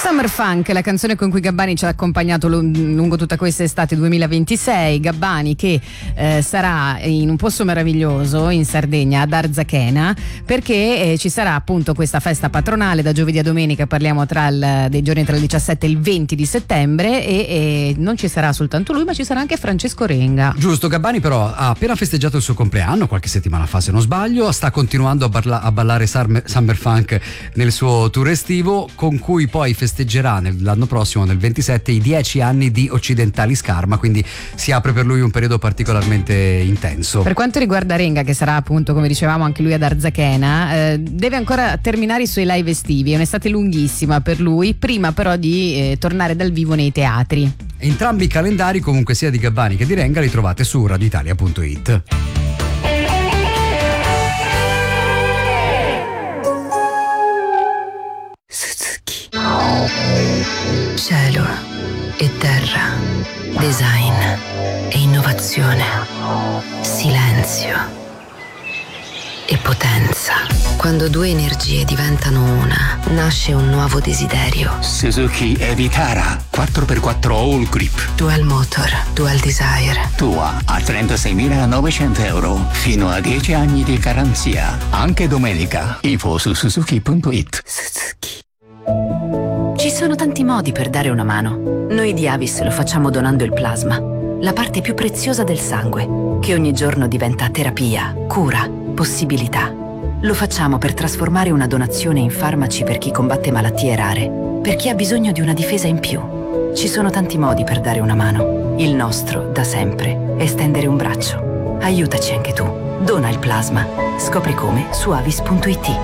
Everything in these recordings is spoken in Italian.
Summer Funk, la canzone con cui Gabbani ci ha accompagnato lungo tutta questa estate 2026. Gabbani che sarà in un posto meraviglioso in Sardegna, ad Arzachena, perché ci sarà appunto questa festa patronale da giovedì a domenica. Parliamo dei giorni tra il 17 e il 20 di settembre e non ci sarà soltanto lui, ma ci sarà anche Francesco Renga. Giusto, Gabbani però ha appena festeggiato il suo compleanno qualche settimana fa, se non sbaglio, sta continuando a ballare Summer Funk nel suo tour estivo, con cui poi festeggerà l'anno prossimo, nel 27, i 10 anni di Occidentali Scarma, quindi si apre per lui un periodo particolarmente intenso. Per quanto riguarda Renga, che sarà appunto, come dicevamo, anche lui ad Arzachena, deve ancora terminare i suoi live estivi, è un'estate lunghissima per lui, prima però di tornare dal vivo nei teatri. Entrambi i calendari, comunque sia di Gabbani che di Renga, li trovate su radioitalia.it. Cielo e terra, design e innovazione, silenzio e potenza. Quando due energie diventano una, nasce un nuovo desiderio. Suzuki Evitara 4x4 All Grip. Dual Motor, Dual Desire. Tua a 36.900 euro, fino a 10 anni di garanzia. Anche domenica. Info su suzuki.it. Suzuki. Ci sono tanti modi per dare una mano. Noi di Avis lo facciamo donando il plasma, la parte più preziosa del sangue, che ogni giorno diventa terapia, cura, possibilità. Lo facciamo per trasformare una donazione in farmaci per chi combatte malattie rare, per chi ha bisogno di una difesa in più. Ci sono tanti modi per dare una mano. Il nostro, da sempre, è stendere un braccio. Aiutaci anche tu. Dona il plasma. Scopri come su avis.it.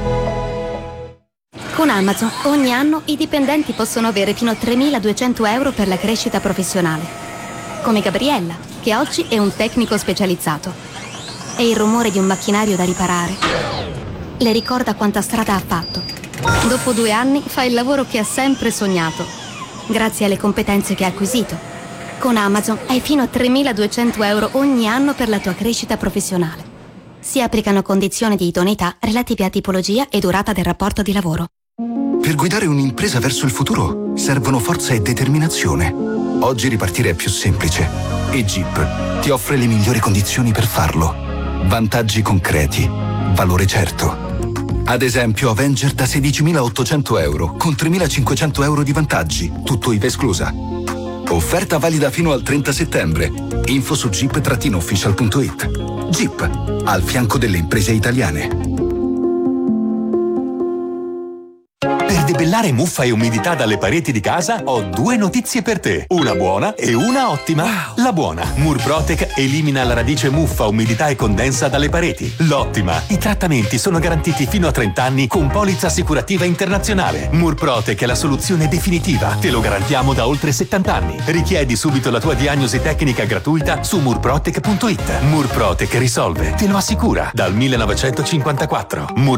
Con Amazon ogni anno i dipendenti possono avere fino a 3.200 euro per la crescita professionale. Come Gabriella, che oggi è un tecnico specializzato. E il rumore di un macchinario da riparare le ricorda quanta strada ha fatto. Dopo 2 anni fa il lavoro che ha sempre sognato, grazie alle competenze che ha acquisito. Con Amazon hai fino a 3.200 euro ogni anno per la tua crescita professionale. Si applicano condizioni di idoneità relative a tipologia e durata del rapporto di lavoro. Per guidare un'impresa verso il futuro servono forza e determinazione. Oggi ripartire è più semplice e Jeep ti offre le migliori condizioni per farlo. Vantaggi concreti, valore certo. Ad esempio Avenger da 16.800 euro con 3.500 euro di vantaggi, tutto IVA esclusa. Offerta valida fino al 30 settembre. Info su jeep-official.it. Jeep, al fianco delle imprese italiane. Per debellare muffa e umidità dalle pareti di casa ho 2 notizie per te, una buona e una ottima. Wow. La buona: Murprotec elimina alla radice muffa, umidità e condensa dalle pareti. L'ottima: i trattamenti sono garantiti fino a 30 anni con polizza assicurativa internazionale. Murprotec è la soluzione definitiva, te lo garantiamo da oltre 70 anni. Richiedi subito la tua diagnosi tecnica gratuita su murprotec.it. Murprotec risolve, te lo assicura, dal 1954.